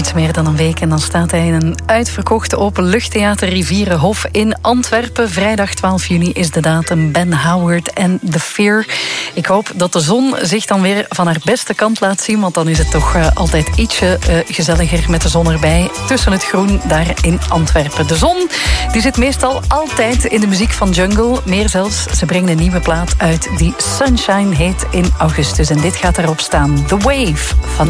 Iets meer dan een week en dan staat hij in een uitverkochte openluchttheater Rivierenhof in Antwerpen. Vrijdag 12 juni is de datum. Ben Howard en The Fear. Ik hoop dat de zon zich dan weer van haar beste kant laat zien, want dan is het toch altijd ietsje gezelliger met de zon erbij. Tussen het groen daar in Antwerpen. De zon die zit meestal altijd in de muziek van Jungle. Meer zelfs, ze brengen een nieuwe plaat uit die Sunshine heet in augustus. En dit gaat erop staan. The Wave van